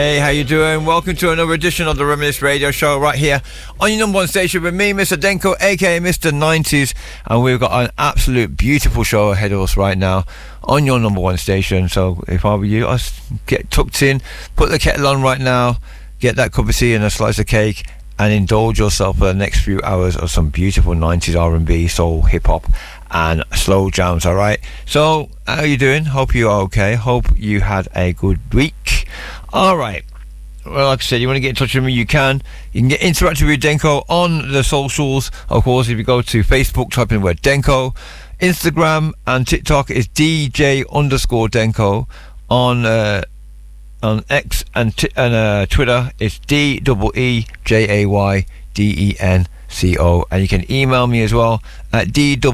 Hey, how you doing? Welcome to another edition of the Reminisce Radio Show right here on your number one station with me, Mr. Denko, aka Mr. 90s, and we've got an absolute beautiful show ahead of us right now on your number one station. So if I were you, I'd get tucked in, put the kettle on right now, get that cup of tea and a slice of cake, and indulge yourself for the next few hours of some beautiful 90s R&B, soul, hip-hop and slow jams. All right, so how you doing? Hope you are okay. Hope you had a good week. All right, well, like I said, you want to get in touch with me, you can get interactive with Denko on the socials. Of course, if you go to Facebook, type in the word Denko. Instagram and TikTok is DJ_Denko. On X and Twitter it's DEEJAYDENCO, and you can email me as well at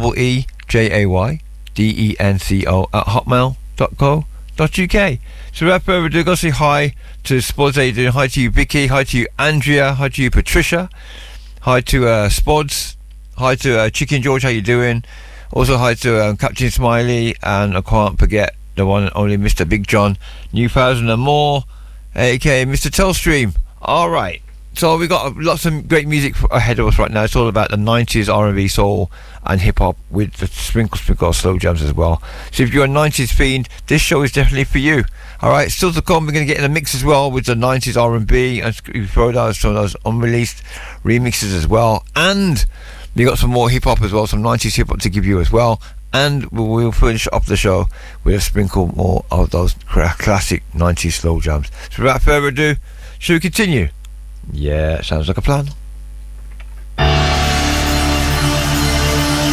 DEEJAYDENCO@hotmail.co.uk. So without further ado, go say hi to Spods. How you doing? Hi to you, Vicky. Hi to you, Andrea. Hi to you, Patricia. Hi to Spods. Hi to Chicken George. How you doing? Also hi to Captain Smiley, and I can't forget the one and only Mr. Big John Newfoundland and more, aka Mr. Telstream. All right, so we got lots of great music ahead of us right now. It's all about the 90s R&B, soul and hip-hop with the sprinkle of slow jams as well. So if you're a 90s fiend, this show is definitely for you. All right, still to come, we're going to get in a mix as well with the 90s R&B, and we throw out some of those unreleased remixes as well, and we got some more hip-hop as well, some 90s hip-hop to give you as well. And we'll finish up the show with a sprinkle more of those classic 90s slow jams. So without further ado, should we continue? Yeah, sounds like a plan.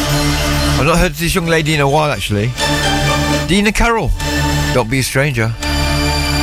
I've not heard of this young lady in a while, actually. Dina Carroll, Don't Be a Stranger.